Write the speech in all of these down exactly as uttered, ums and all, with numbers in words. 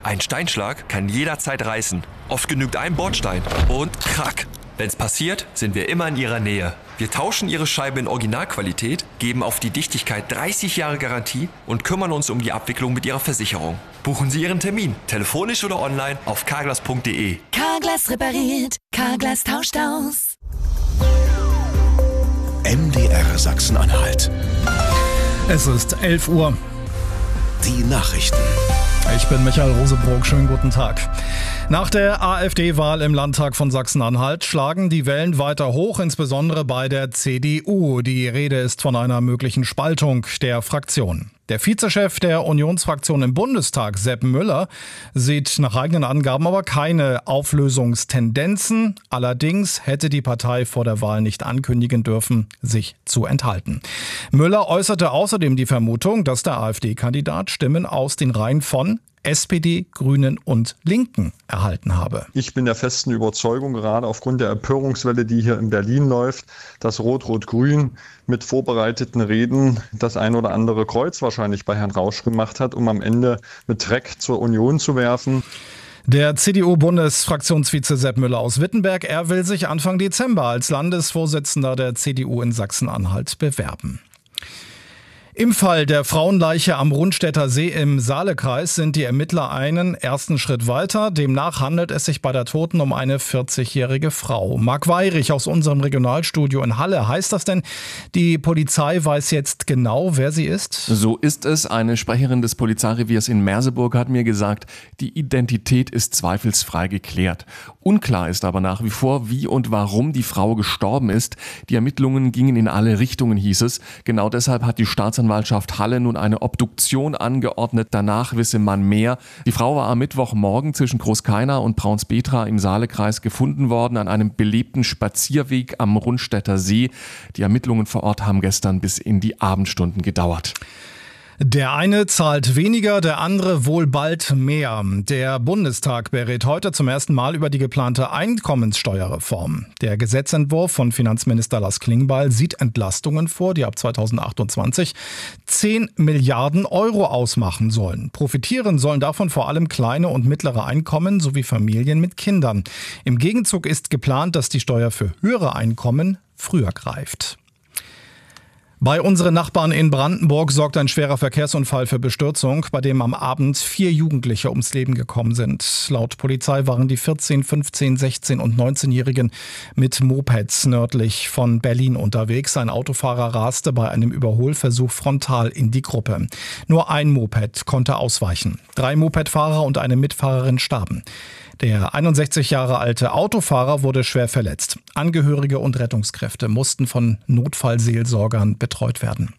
Ein Steinschlag kann jederzeit reißen. Oft genügt ein Bordstein und krack. Wenn's passiert, sind wir immer in Ihrer Nähe. Wir tauschen Ihre Scheibe in Originalqualität, geben auf die Dichtigkeit dreißig Jahre Garantie und kümmern uns um die Abwicklung mit Ihrer Versicherung. Buchen Sie Ihren Termin, telefonisch oder online auf carglass punkt de. Carglass repariert, Carglass tauscht aus. M D R Sachsen-Anhalt. Es ist elf Uhr. Die Nachrichten. Ich bin Michael Rosebrock, schönen guten Tag. Nach der AfD-Wahl im Landtag von Sachsen-Anhalt schlagen die Wellen weiter hoch, insbesondere bei der C D U. Die Rede ist von einer möglichen Spaltung der Fraktion. Der Vizechef der Unionsfraktion im Bundestag, Sepp Müller, sieht nach eigenen Angaben aber keine Auflösungstendenzen. Allerdings hätte die Partei vor der Wahl nicht ankündigen dürfen, sich zu enthalten. Müller äußerte außerdem die Vermutung, dass der AfD-Kandidat Stimmen aus den Reihen von S P D, Grünen und Linken erhalten habe. Ich bin der festen Überzeugung, gerade aufgrund der Empörungswelle, die hier in Berlin läuft, dass Rot-Rot-Grün mit vorbereiteten Reden das ein oder andere Kreuz wahrscheinlich bei Herrn Rausch gemacht hat, um am Ende mit Dreck zur Union zu werfen. Der C D U-Bundesfraktionsvize Sepp Müller aus Wittenberg, er will sich Anfang Dezember als Landesvorsitzender der C D U in Sachsen-Anhalt bewerben. Im Fall der Frauenleiche am Rundstädter See im Saalekreis sind die Ermittler einen ersten Schritt weiter. Demnach handelt es sich bei der Toten um eine vierzigjährige Frau. Marc Weirich aus unserem Regionalstudio in Halle. Heißt das denn, die Polizei weiß jetzt genau, wer sie ist? So ist es. Eine Sprecherin des Polizeireviers in Merseburg hat mir gesagt, die Identität ist zweifelsfrei geklärt. Unklar ist aber nach wie vor, wie und warum die Frau gestorben ist. Die Ermittlungen gingen in alle Richtungen, hieß es. Genau deshalb hat die Staatsanwaltschaft Halle nun eine Obduktion angeordnet. Danach wisse man mehr. Die Frau war am Mittwochmorgen zwischen Großkeiner und Braunsbetra im Saalekreis gefunden worden, an einem belebten Spazierweg am Rundstädter See. Die Ermittlungen vor Ort haben gestern bis in die Abendstunden gedauert. Der eine zahlt weniger, der andere wohl bald mehr. Der Bundestag berät heute zum ersten Mal über die geplante Einkommenssteuerreform. Der Gesetzentwurf von Finanzminister Lars Klingbeil sieht Entlastungen vor, die ab zweitausendachtundzwanzig zehn Milliarden Euro ausmachen sollen. Profitieren sollen davon vor allem kleine und mittlere Einkommen sowie Familien mit Kindern. Im Gegenzug ist geplant, dass die Steuer für höhere Einkommen früher greift. Bei unseren Nachbarn in Brandenburg sorgt ein schwerer Verkehrsunfall für Bestürzung, bei dem am Abend vier Jugendliche ums Leben gekommen sind. Laut Polizei waren die vierzehn-, fünfzehn-, sechzehn- und neunzehnjährigen mit Mopeds nördlich von Berlin unterwegs. Ein Autofahrer raste bei einem Überholversuch frontal in die Gruppe. Nur ein Moped konnte ausweichen. Drei Mopedfahrer und eine Mitfahrerin starben. Der einundsechzig Jahre alte Autofahrer wurde schwer verletzt. Angehörige und Rettungskräfte mussten von Notfallseelsorgern betreut werden.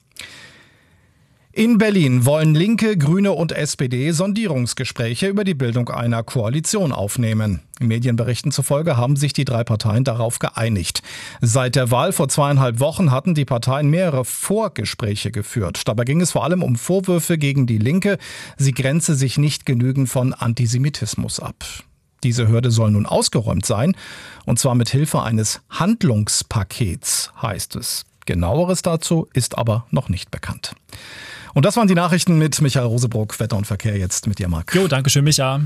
In Berlin wollen Linke, Grüne und S P D Sondierungsgespräche über die Bildung einer Koalition aufnehmen. Medienberichten zufolge haben sich die drei Parteien darauf geeinigt. Seit der Wahl vor zweieinhalb Wochen hatten die Parteien mehrere Vorgespräche geführt. Dabei ging es vor allem um Vorwürfe gegen die Linke. Sie grenze sich nicht genügend von Antisemitismus ab. Diese Hürde soll nun ausgeräumt sein, und zwar mit Hilfe eines Handlungspakets, heißt es. Genaueres dazu ist aber noch nicht bekannt. Und das waren die Nachrichten mit Michael Rosebrock. Wetter und Verkehr jetzt mit dir, Marc. Jo, danke schön, Micha.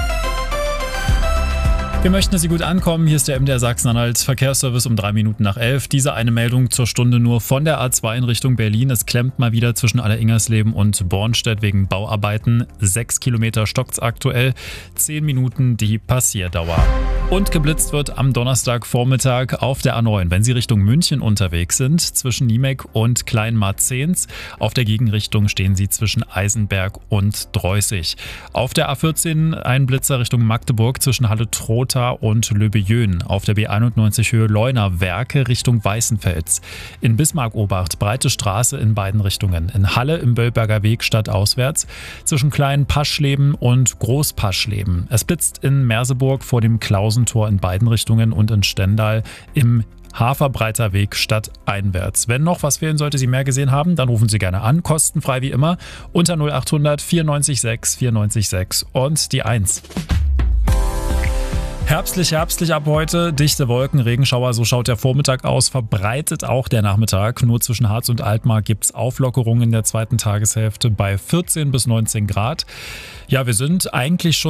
Wir möchten, dass Sie gut ankommen. Hier ist der M D R Sachsen-Anhalt Verkehrsservice um drei Minuten nach elf. Diese eine Meldung zur Stunde nur von der A zwei in Richtung Berlin. Es klemmt mal wieder zwischen Aller-Ingersleben und Bornstedt wegen Bauarbeiten. Sechs Kilometer stockt's aktuell. Zehn Minuten die Passierdauer. Und geblitzt wird am Donnerstagvormittag auf der A neun, wenn Sie Richtung München unterwegs sind, zwischen Niemek und Kleinmarzens. Auf der Gegenrichtung stehen Sie zwischen Eisenberg und Dreußig. Auf der A vierzehn ein Blitzer Richtung Magdeburg zwischen Halle-Trotha und Löbejön. Auf der B einundneunzig Höhe Leuner Werke Richtung Weißenfels. In Bismarck-Obacht breite Straße in beiden Richtungen. In Halle im Böllberger Weg stadtauswärts zwischen Klein-Paschleben und Groß-Paschleben. Es blitzt in Merseburg vor dem Klausentor in beiden Richtungen und in Stendal im Haferbreiter Weg stadteinwärts. Wenn noch was fehlen sollte, Sie mehr gesehen haben, dann rufen Sie gerne an. Kostenfrei wie immer unter null achthundert vierundneunzig sechs vierundneunzig sechs und die eins. Herbstlich, herbstlich ab heute. Dichte Wolken, Regenschauer, so schaut der Vormittag aus. Verbreitet auch der Nachmittag. Nur zwischen Harz und Altmark gibt es Auflockerungen in der zweiten Tageshälfte bei vierzehn bis neunzehn Grad. Ja, wir sind eigentlich schon